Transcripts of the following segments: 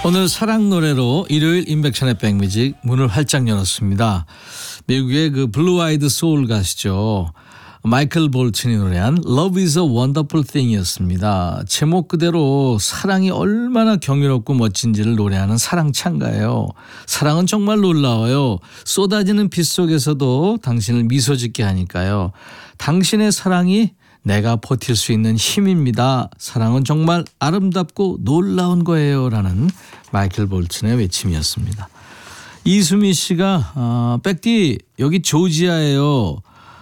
오늘 사랑 노래로 일요일 인백션의 백뮤직 문을 활짝 열었습니다. 미국의 그 블루 아이드 소울 가수죠. 마이클 볼튼이 노래한 Love is a Wonderful Thing이었습니다. 제목 그대로 사랑이 얼마나 경이롭고 멋진지를 노래하는 사랑찬가예요. 사랑은 정말 놀라워요. 쏟아지는 빛 속에서도 당신을 미소 짓게 하니까요. 당신의 사랑이 내가 버틸 수 있는 힘입니다. 사랑은 정말 아름답고 놀라운 거예요. 라는 마이클 볼튼의 외침이었습니다. 이수미 씨가 백디 여기 조지아예요.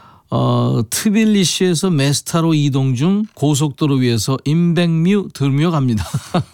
트빌리시에서 메스타로 이동 중 고속도로 위에서 임백뮤 들으며 갑니다.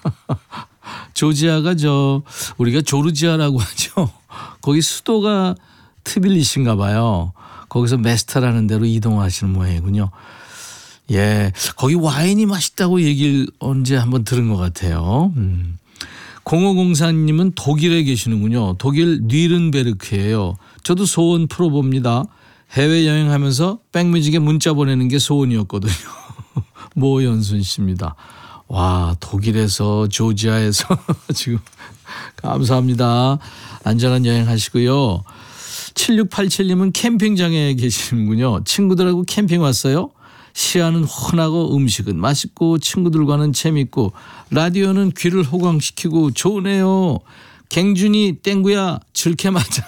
조지아가 우리가 조르지아라고 하죠. 거기 수도가 트빌리시인가 봐요. 거기서 메스타라는 데로 이동하시는 모양이군요. 예, 거기 와인이 맛있다고 얘기를 언제 한번 들은 것 같아요. 0504님은 독일에 계시는군요. 독일 뉘른베르크예요. 저도 소원 풀어봅니다. 해외여행하면서 백뮤직에 문자 보내는 게 소원이었거든요. 모연순 씨입니다. 와, 독일에서 조지아에서 지금 감사합니다. 안전한 여행 하시고요. 7687님은 캠핑장에 계시는군요. 친구들하고 캠핑 왔어요. 시야는 훤하고 음식은 맛있고 친구들과는 재밌고 라디오는 귀를 호강시키고 좋으네요. 갱준이 땡구야 즐게 맞아.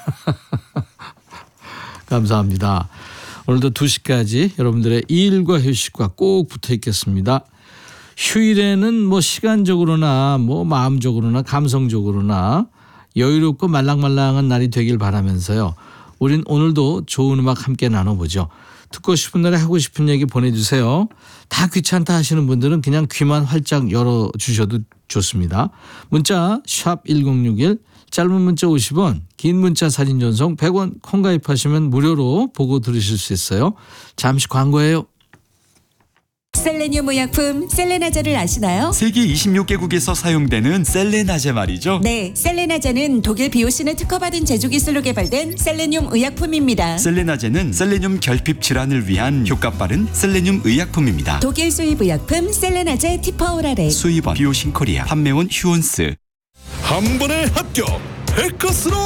감사합니다. 오늘도 2시까지 여러분들의 일과 휴식과 꼭 붙어 있겠습니다. 휴일에는 뭐 시간적으로나 뭐 마음적으로나 감성적으로나 여유롭고 말랑말랑한 날이 되길 바라면서요. 우린 오늘도 좋은 음악 함께 나눠보죠. 듣고 싶은 노래 하고 싶은 얘기 보내주세요. 다 귀찮다 하시는 분들은 그냥 귀만 활짝 열어주셔도 좋습니다. 문자 샵 1061 짧은 문자 50원 긴 문자 사진 전송 100원 콩 가입하시면 무료로 보고 들으실 수 있어요. 잠시 광고예요. 셀레늄 의약품 셀레나제를 아시나요? 세계 26개국에서 사용되는 셀레나제 말이죠. 네, 셀레나제는 독일 비오신을 특허받은 제조기술로 개발된 셀레늄 의약품입니다. 셀레나제는 셀레늄 결핍 질환을 위한 효과 빠른 셀레늄 의약품입니다. 독일 수입 의약품 셀레나제 티퍼오라레. 수입원 비오신 코리아 판매원 휴온스. 한 번에 합격! 백커스로